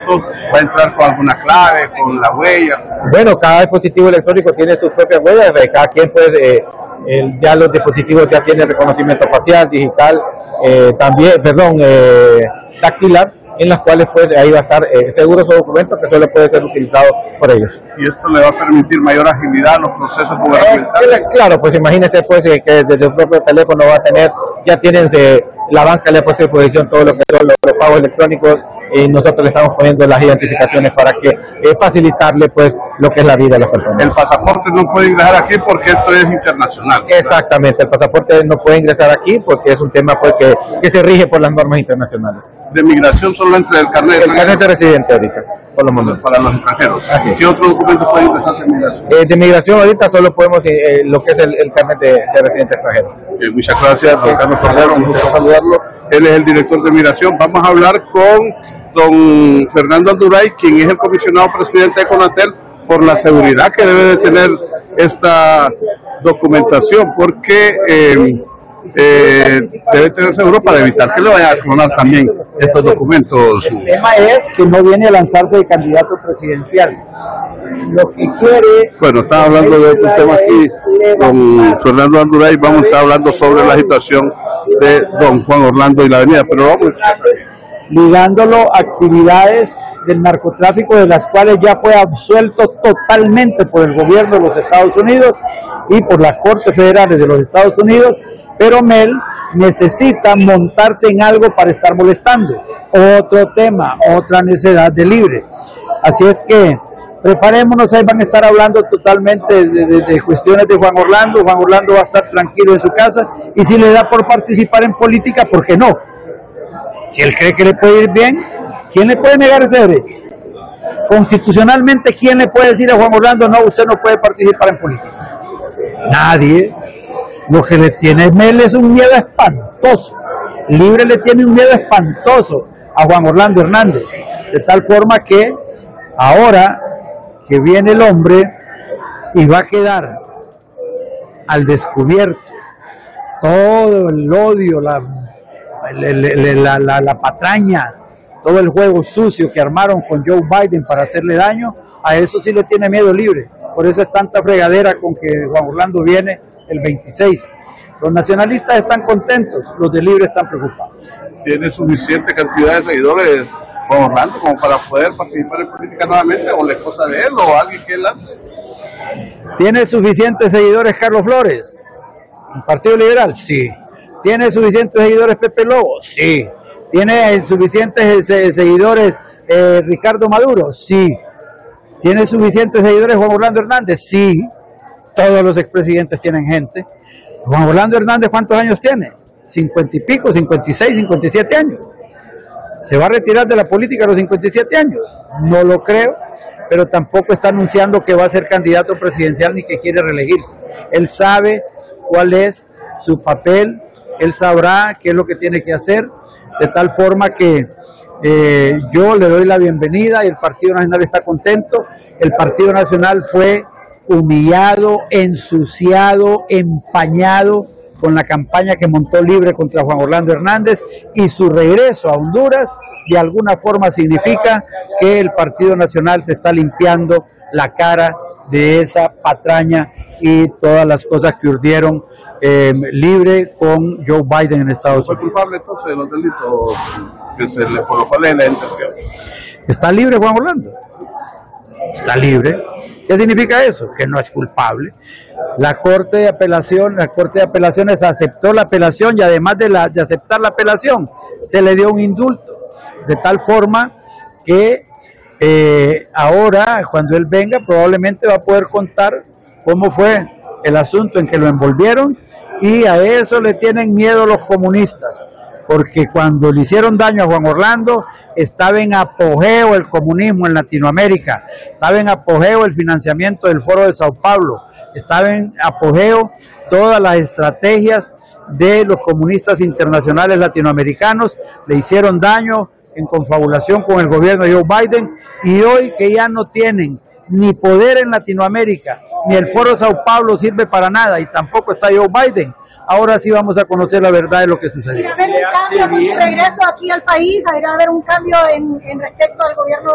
¿Va a entrar con alguna clave, con la huella? Bueno, cada dispositivo electrónico tiene sus propias huellas, de cada quien puede, ya los dispositivos ya tienen reconocimiento facial, digital, dactilar, en las cuales pues ahí va a estar seguro su documento que solo puede ser utilizado por ellos. ¿Y esto le va a permitir mayor agilidad a los procesos gubernamentales? Claro, pues imagínense pues que desde el propio teléfono va a tener, ya tienen la banca le ha puesto a disposición todo lo que son los pagos electrónicos y nosotros le estamos poniendo las identificaciones para que facilitarle pues lo que es la vida de las personas. El pasaporte no puede ingresar aquí porque esto es internacional. Exactamente, el pasaporte no puede ingresar aquí porque es un tema pues que se rige por las normas internacionales. De migración solo entre el carnet de residente ahorita, por los momentos. Para los extranjeros. Así es. ¿Qué otro documento puede ingresar de migración? De migración ahorita solo podemos lo que es el carnet de residente extranjero. Muchas gracias, don Carlos Cordero, un gusto saludarlo. Él es el director de migración. Vamos a hablar con don Fernando Anduray, quien es el comisionado presidente de CONATEL, por la seguridad que debe de tener esta documentación, porque debe tener seguro para evitar que le vayan a clonar también estos documentos. El tema es que no viene a lanzarse de candidato presidencial. Lo que quiere... Bueno, estaba hablando de un tema aquí con Fernando Anduray. Vamos a estar hablando sobre la situación de don Juan Orlando y la avenida, pero vamos ligándolo a actividades del narcotráfico de las cuales ya fue absuelto totalmente por el gobierno de los Estados Unidos y por las Cortes Federales de los Estados Unidos, pero Mel necesita montarse en algo para estar molestando. Otro tema, otra necesidad de libre. Así es que preparémonos, ahí van a estar hablando totalmente de cuestiones de Juan Orlando. Juan Orlando va a estar tranquilo en su casa y si le da por participar en política, ¿por qué no? Si él cree que le puede ir bien, ¿quién le puede negar ese derecho? Constitucionalmente, ¿quién le puede decir a Juan Orlando, no, usted no puede participar en política? Nadie. Lo que le tiene Mel es un miedo espantoso. Libre le tiene un miedo espantoso a Juan Orlando Hernández. De tal forma que ahora que viene el hombre y va a quedar al descubierto todo el odio, la patraña, todo el juego sucio que armaron con Joe Biden para hacerle daño, a eso sí le tiene miedo Libre. Por eso es tanta fregadera con que Juan Orlando viene el 26. Los nacionalistas están contentos, los de Libre están preocupados. ¿Tiene suficiente cantidad de seguidores Juan Orlando como para poder participar en política nuevamente, o la esposa de él o alguien que él lance? ¿Tiene suficientes seguidores Carlos Flores? ¿El Partido Liberal? Sí. ¿Tiene suficientes seguidores Pepe Lobo? Sí. ¿Tiene suficientes seguidores Ricardo Maduro? Sí. ¿Tiene suficientes seguidores Juan Orlando Hernández? Sí. Todos los expresidentes tienen gente. Juan Orlando Hernández, ¿cuántos años tiene? 50 y pico, 56, 57 años. ¿Se va a retirar de la política a los 57 años? No lo creo, pero tampoco está anunciando que va a ser candidato presidencial ni que quiere reelegirse. Él sabe cuál es su papel, él sabrá qué es lo que tiene que hacer, de tal forma que yo le doy la bienvenida y el Partido Nacional está contento. El Partido Nacional fue humillado, ensuciado, empañado con la campaña que montó Libre contra Juan Orlando Hernández, y su regreso a Honduras de alguna forma significa que el Partido Nacional se está limpiando la cara de esa patraña y todas las cosas que urdieron Libre con Joe Biden en Estados Unidos. ¿Fue culpable entonces de los delitos que se le colocó en la intención? ¿Está libre Juan Orlando? Está libre. ¿Qué significa eso? Que no es culpable. La Corte de Apelaciones aceptó la apelación, y además de aceptar la apelación, se le dio un indulto, de tal forma que ahora, cuando él venga, probablemente va a poder contar cómo fue el asunto en que lo envolvieron, y a eso le tienen miedo los comunistas, porque cuando le hicieron daño a Juan Orlando, estaba en apogeo el comunismo en Latinoamérica, estaba en apogeo el financiamiento del Foro de Sao Paulo, estaba en apogeo todas las estrategias de los comunistas internacionales latinoamericanos. Le hicieron daño en confabulación con el gobierno de Joe Biden, y hoy que ya no tienen ni poder en Latinoamérica, ni el Foro de Sao Paulo sirve para nada, y tampoco está Joe Biden, ahora sí vamos a conocer la verdad de lo que sucedió. ¿Debería haber un cambio con su regreso aquí al país? ¿Debería haber un cambio en respecto al gobierno